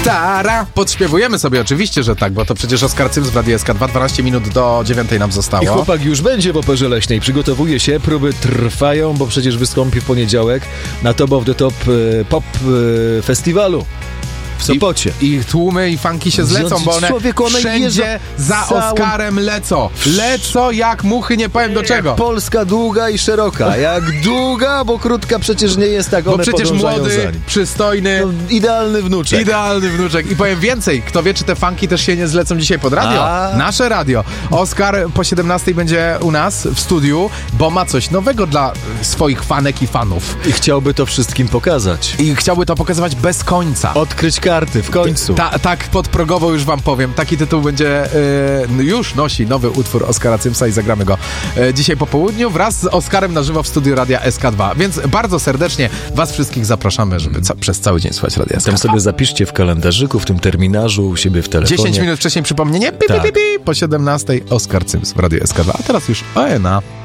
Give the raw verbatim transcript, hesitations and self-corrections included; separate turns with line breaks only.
Tara! Podśpiewujemy sobie oczywiście, że tak, bo to przecież Oskar Cyms w Radiu S K dwa, dwanaście minut do dziewiątej nam zostało.
I chłopak już będzie w Operze Leśnej, przygotowuje się, próby trwają, bo przecież wystąpi w poniedziałek na Top of the Top e, Pop e, Festiwalu w Sopocie.
I, I tłumy i fanki się zlecą, bo one
Człowieku, one
wszędzie za
całą...
Oskarem lecą. Lecą jak muchy, nie powiem do czego.
Jak Polska długa i szeroka. Jak długa, bo krótka przecież nie jest tak,
bo
one
przecież młody,
zań.
przystojny.
No, idealny wnuczek.
Idealny wnuczek. I powiem więcej, kto wie, czy te fanki też się nie zlecą dzisiaj pod radio.
A.
Nasze radio. Oskar po siedemnastej będzie u nas w studiu, bo ma coś nowego dla swoich fanek i fanów.
I chciałby to wszystkim pokazać.
I chciałby to pokazywać bez końca.
Odkryć karty w końcu.
Ta, tak podprogowo już wam powiem. Taki tytuł będzie, yy, już nosi nowy utwór Oskara Cymsa i zagramy go yy, dzisiaj po południu wraz z Oskarem na żywo w studiu Radia S K dwa. Więc bardzo serdecznie was wszystkich zapraszamy, żeby ca- przez cały dzień słuchać Radia S K dwa.
Tam sobie zapiszcie w kalendarzyku, w tym terminarzu, u siebie w telefonie.
dziesięć minut wcześniej przypomnienie, pi, pi, pi, pi, po siedemnastej Oskar Cyms w Radiu S K dwa. A teraz już O N A.